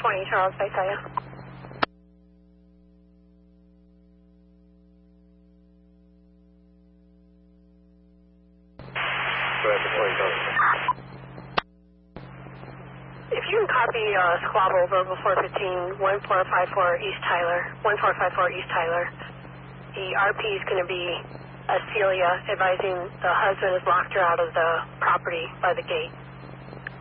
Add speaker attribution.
Speaker 1: 20 Charles Bay, Saya. If you can copy squabble verbal 415 1454 East Tyler, 1454 East Tyler. The RP is going to be Celia advising the husband has locked her out of the property by the gate.